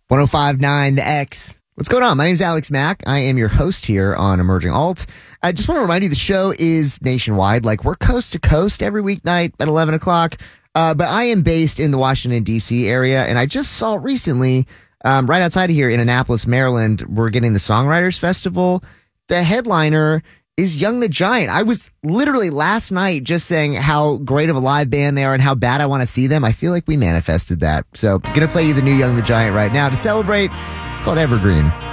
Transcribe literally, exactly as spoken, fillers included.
one oh five point nine The X. What's going on? My name's Alex Mack. I am your host here on Emerging Alt. I just want to remind you the show is nationwide. Like, we're coast to coast every weeknight at eleven o'clock. Uh, but I am based in the Washington, D C area, and I just saw recently, um, right outside of here in Annapolis, Maryland, we're getting the Songwriters Festival. The headliner is Young the Giant. I was literally last night just saying how great of a live band they are and how bad I want to see them. I feel like we manifested that. So I'm going to play you the new Young the Giant right now to celebrate. It's called Evergreen.